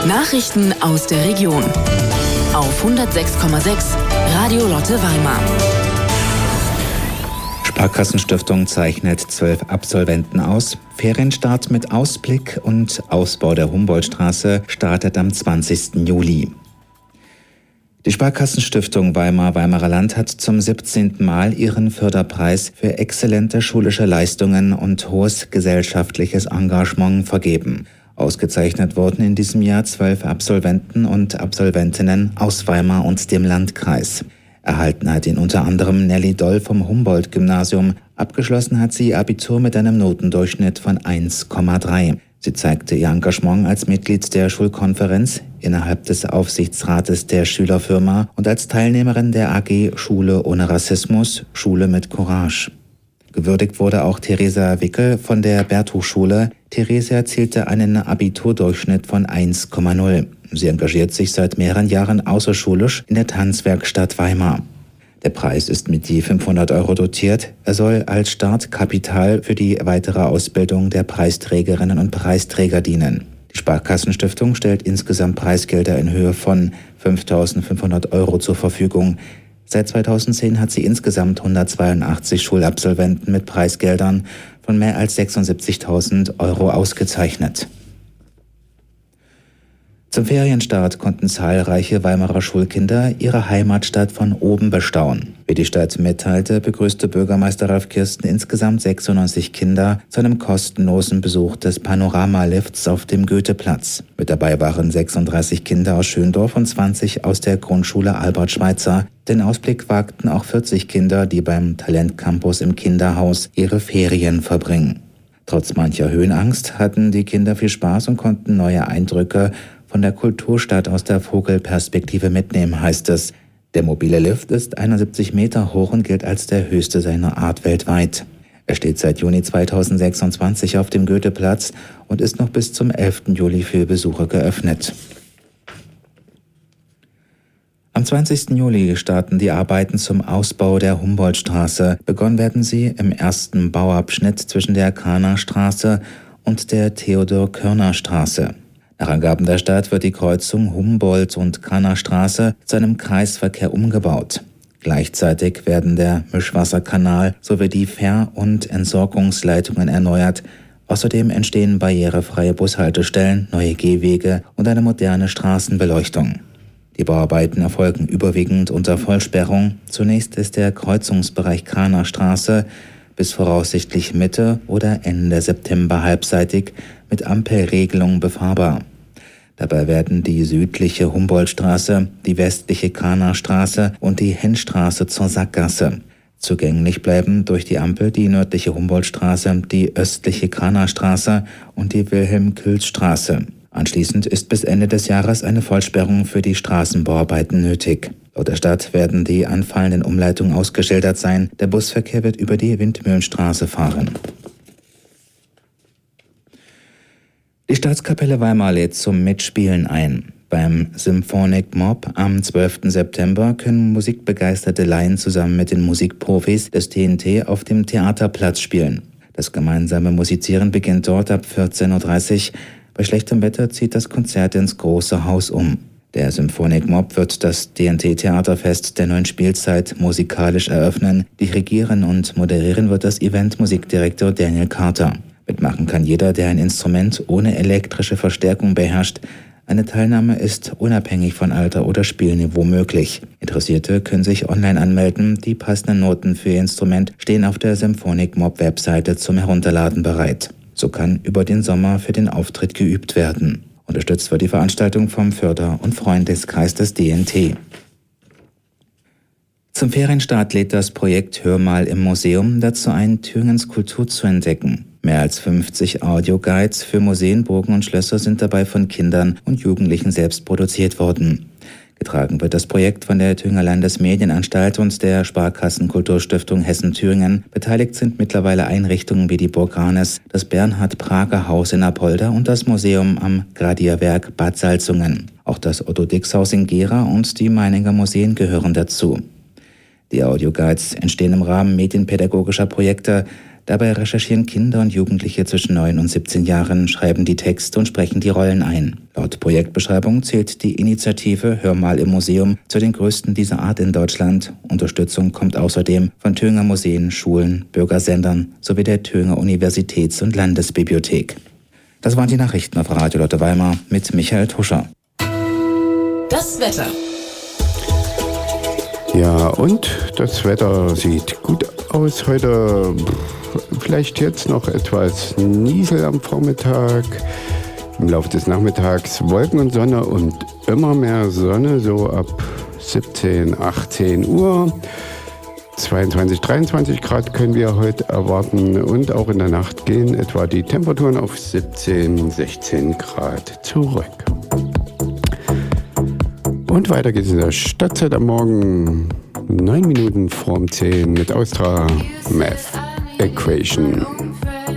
Nachrichten aus der Region. Auf 106,6 Radio Lotte Weimar. Sparkassenstiftung zeichnet 12 Absolventen aus. Ferienstart mit Ausblick und Ausbau der Humboldtstraße startet am 20. Juli. Die Sparkassenstiftung Weimarer Land hat zum 17. Mal ihren Förderpreis für exzellente schulische Leistungen und hohes gesellschaftliches Engagement vergeben. Ausgezeichnet wurden in diesem Jahr 12 Absolventen und Absolventinnen aus Weimar und dem Landkreis. Erhalten hat ihn unter anderem Nelly Doll vom Humboldt-Gymnasium. Abgeschlossen hat sie Abitur mit einem Notendurchschnitt von 1,3. Sie zeigte ihr Engagement als Mitglied der Schulkonferenz, innerhalb des Aufsichtsrates der Schülerfirma und als Teilnehmerin der AG Schule ohne Rassismus, Schule mit Courage. Gewürdigt wurde auch Theresa Wickel von der Berthochschule. Theresa erzielte einen Abiturdurchschnitt von 1,0. Sie engagiert sich seit mehreren Jahren außerschulisch in der Tanzwerkstatt Weimar. Der Preis ist mit je 500 € dotiert. Er soll als Startkapital für die weitere Ausbildung der Preisträgerinnen und Preisträger dienen. Die Sparkassenstiftung stellt insgesamt Preisgelder in Höhe von 5.500 € zur Verfügung. Seit 2010 hat sie insgesamt 182 Schulabsolventen mit Preisgeldern von mehr als 76.000 € ausgezeichnet. Zum Ferienstart konnten zahlreiche Weimarer Schulkinder ihre Heimatstadt von oben bestaunen. Wie die Stadt mitteilte, begrüßte Bürgermeister Ralf Kirsten insgesamt 96 Kinder zu einem kostenlosen Besuch des Panoramalifts auf dem Goetheplatz. Mit dabei waren 36 Kinder aus Schöndorf und 20 aus der Grundschule Albert Schweitzer. Den Ausblick wagten auch 40 Kinder, die beim Talentcampus im Kinderhaus ihre Ferien verbringen. Trotz mancher Höhenangst hatten die Kinder viel Spaß und konnten neue Eindrücke von der Kulturstadt aus der Vogelperspektive mitnehmen, heißt es. Der mobile Lift ist 71 Meter hoch und gilt als der höchste seiner Art weltweit. Er steht seit Juni 2026 auf dem Goetheplatz und ist noch bis zum 11. Juli für Besucher geöffnet. Am 20. Juli starten die Arbeiten zum Ausbau der Humboldtstraße. Begonnen werden sie im ersten Bauabschnitt zwischen der Kahnerstraße und der Theodor-Körner-Straße. Nach Angaben der Stadt wird die Kreuzung Humboldt- und Kahnerstraße zu einem Kreisverkehr umgebaut. Gleichzeitig werden der Mischwasserkanal sowie die Ver- und Entsorgungsleitungen erneuert. Außerdem entstehen barrierefreie Bushaltestellen, neue Gehwege und eine moderne Straßenbeleuchtung. Die Bauarbeiten erfolgen überwiegend unter Vollsperrung. Zunächst ist der Kreuzungsbereich Kahnerstraße bis voraussichtlich Mitte oder Ende September halbseitig mit Ampelregelung befahrbar. Dabei werden die südliche Humboldtstraße, die westliche Kahnerstraße und die Hennstraße zur Sackgasse. Zugänglich bleiben durch die Ampel die nördliche Humboldtstraße, die östliche Kahnerstraße und die Wilhelm-Külz-Straße. Anschließend ist bis Ende des Jahres eine Vollsperrung für die Straßenbauarbeiten nötig. Laut der Stadt werden die anfallenden Umleitungen ausgeschildert sein. Der Busverkehr wird über die Windmühlenstraße fahren. Die Staatskapelle Weimar lädt zum Mitspielen ein. Beim Symphonic Mob am 12. September können musikbegeisterte Laien zusammen mit den Musikprofis des TNT auf dem Theaterplatz spielen. Das gemeinsame Musizieren beginnt dort ab 14:30 Uhr. Bei schlechtem Wetter zieht das Konzert ins große Haus um. Der Symphonic Mob wird das TNT-Theaterfest der neuen Spielzeit musikalisch eröffnen. Dirigieren und moderieren wird das Event Musikdirektor Daniel Carter. Mitmachen kann jeder, der ein Instrument ohne elektrische Verstärkung beherrscht. Eine Teilnahme ist unabhängig von Alter oder Spielniveau möglich. Interessierte können sich online anmelden. Die passenden Noten für ihr Instrument stehen auf der Symphonic Mob Webseite zum Herunterladen bereit. So kann über den Sommer für den Auftritt geübt werden. Unterstützt wird die Veranstaltung vom Förder- und Freundeskreis des DNT. Zum Ferienstart lädt das Projekt Hör mal im Museum dazu ein, Thüringens Kultur zu entdecken. Mehr als 50 Audioguides für Museen, Burgen und Schlösser sind dabei von Kindern und Jugendlichen selbst produziert worden. Getragen wird das Projekt von der Thüringer Landesmedienanstalt und der Sparkassenkulturstiftung Hessen-Thüringen. Beteiligt sind mittlerweile Einrichtungen wie die Burg Ranes, das Bernhard-Prager-Haus in Apolda und das Museum am Gradierwerk Bad Salzungen. Auch das Otto-Dix-Haus in Gera und die Meininger Museen gehören dazu. Die Audioguides entstehen im Rahmen medienpädagogischer Projekte. Dabei recherchieren Kinder und Jugendliche zwischen 9 und 17 Jahren, schreiben die Texte und sprechen die Rollen ein. Laut Laut Projektbeschreibung zählt die Initiative Hör mal im Museum zu den größten dieser Art in Deutschland. Unterstützung kommt außerdem von Thuringer Museen, Schulen, Bürgersendern sowie der Thuringer Universitäts- und Landesbibliothek. Das waren die Nachrichten auf Radio Lotte Weimar mit Michael Tuscher. Das Wetter. Ja, und das Wetter sieht gut aus heute. Vielleicht jetzt noch etwas Niesel am Vormittag. Im Laufe des Nachmittags Wolken und Sonne und immer mehr Sonne, so ab 17, 18 Uhr. 22, 23 Grad können wir heute erwarten und auch in der Nacht gehen etwa die Temperaturen auf 17, 16 Grad zurück. Und weiter geht's in der Stadtzeit am Morgen, 9 Minuten vorm 10 mit Austra Math Equation.